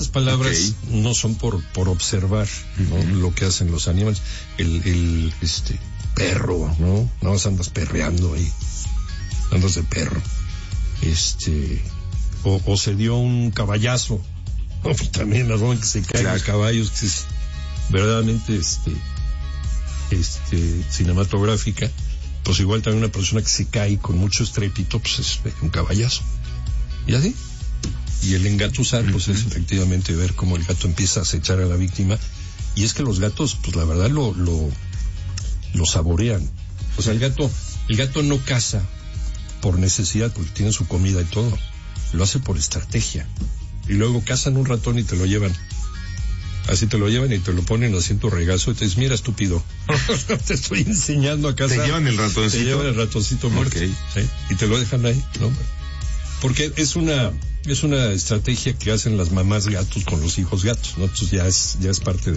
estas palabras no son por observar, ¿no? Lo que hacen los animales. El perro, ¿no? No andas perreando ahí. Andas de perro. O se dio un caballazo. O también la forma en que se caen los caballos, que es verdaderamente cinematográfica. Pues igual también una persona que se cae con mucho estrépito, pues es un caballazo. Y así. Y el engatusar, pues es efectivamente ver cómo el gato empieza a acechar a la víctima. Y es que los gatos, pues la verdad lo saborean. O sea, el gato no caza por necesidad, porque tiene su comida y todo. Lo hace por estrategia. Y luego cazan un ratón y te lo llevan. Así te lo llevan y te lo ponen así en tu regazo y te dices, mira, estúpido, te estoy enseñando a cazar. ¿Te llevan el ratoncito? Te llevan el ratoncito muerto. ¿Sí? Y te lo dejan ahí, ¿no? Porque es una estrategia que hacen las mamás gatos con los hijos gatos, ¿no? Entonces ya es parte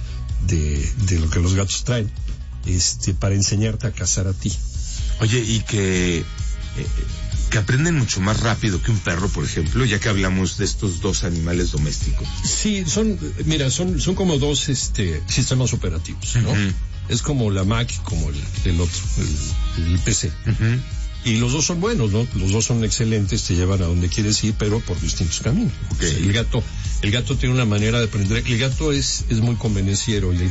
de lo que los gatos traen, para enseñarte a cazar a ti. Oye, y que aprenden mucho más rápido que un perro, por ejemplo, ya que hablamos de estos dos animales domésticos. Sí, son como dos sistemas operativos, ¿no? Es como la Mac, como el otro, el PC. Y los dos son buenos, ¿no? Los dos son excelentes, te llevan a donde quieres ir, pero por distintos caminos. O sea, el gato tiene una manera de aprender. El gato es muy convenenciero y el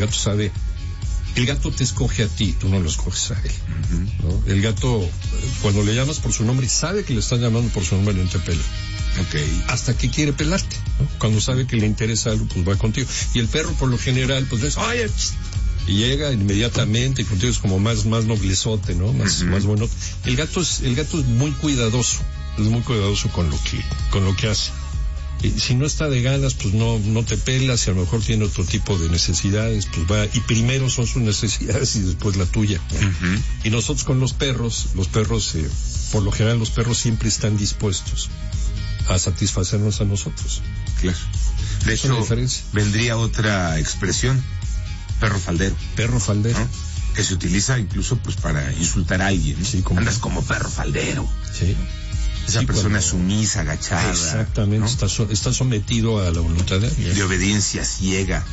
gato te escoge a ti, tú no lo escoges a él, ¿no? El gato, cuando le llamas por su nombre, sabe que le estás llamando por su nombre y no te pela. Hasta que quiere pelarte, ¿no? Cuando sabe que le interesa algo, pues va contigo. Y el perro, por lo general, pues es, ¡oye! Y llega inmediatamente y contigo es como más noblezote, ¿no? Más bueno. El gato es muy cuidadoso. Es muy cuidadoso con lo que hace. Si no está de ganas, pues no te pelas, si a lo mejor tiene otro tipo de necesidades, pues va, y primero son sus necesidades y después la tuya. Y nosotros con los perros, por lo general los perros siempre están dispuestos a satisfacernos a nosotros. Claro. De hecho, vendría otra expresión, perro faldero. Perro faldero. ¿No? Que se utiliza incluso pues para insultar a alguien, ¿no? Sí, andas como perro faldero. Sí. Esa persona sumisa, agachada. Exactamente, ¿no? Está sometido a la voluntad de obediencia ciega.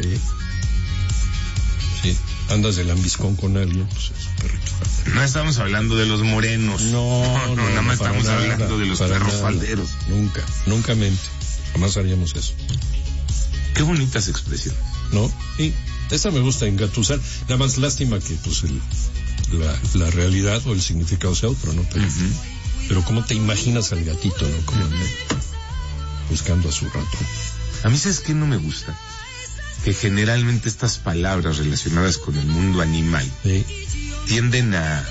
Sí. Andas de lambiscón con alguien, pues es un perrito faldero. No estamos hablando de los morenos. No, nada más estamos hablando de los perros falderos. Nunca mente. Jamás haríamos eso. Qué bonitas expresiones. ¿No? Sí. Esta me gusta, engatusar. Nada más lástima que pues la realidad o el significado sea otro, ¿no? Pero ¿cómo te imaginas al gatito, no? Como buscando a su ratón. A mí, ¿sabes qué no me gusta? Que generalmente estas palabras relacionadas con el mundo animal tienden a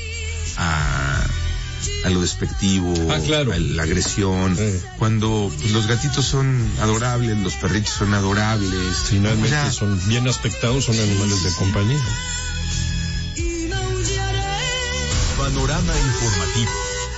lo despectivo, claro. A la agresión, cuando pues, los gatitos son adorables, los perritos son adorables. Finalmente son bien aspectados, son animales de compañía. Panorama informativo.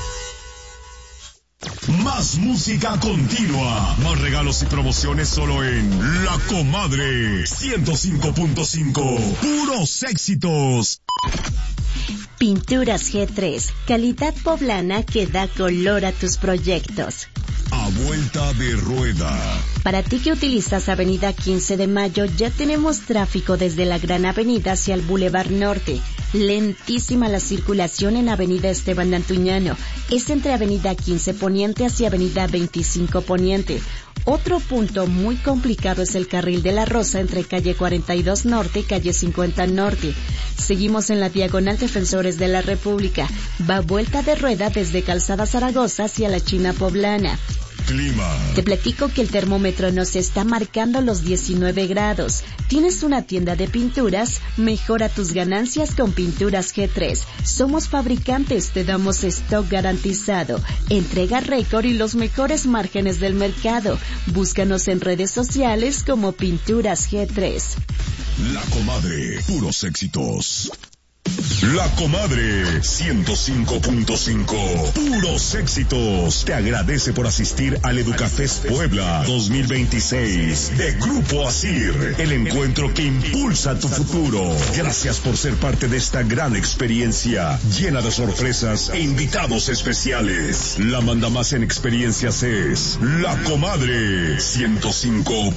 Más música continua, más regalos y promociones solo en La Comadre 105.5, puros éxitos. Pinturas G3, calidad poblana que da color a tus proyectos. A vuelta de rueda. Para ti que utilizas Avenida 15 de Mayo, ya tenemos tráfico desde la Gran Avenida hacia el Boulevard Norte. Lentísima la circulación en Avenida Esteban Antuñano. Es entre Avenida 15 Poniente hacia Avenida 25 Poniente. Otro punto muy complicado es el carril de la Rosa entre calle 42 Norte y calle 50 Norte. Seguimos en la diagonal Defensores de la República. Va vuelta de rueda desde Calzada Zaragoza hacia la China Poblana. Clima. Te platico que el termómetro nos está marcando los 19 grados. ¿Tienes una tienda de pinturas? Mejora tus ganancias con Pinturas G3. Somos fabricantes, te damos stock garantizado, entrega récord y los mejores márgenes del mercado. Búscanos en redes sociales como Pinturas G3. La Comadre, puros éxitos. La Comadre 105.5, puros éxitos. Te agradece por asistir al Educafest Puebla 2026 de Grupo Asir, el encuentro que impulsa tu futuro. Gracias por ser parte de esta gran experiencia llena de sorpresas e invitados especiales. La mandamás en experiencias es La Comadre 105.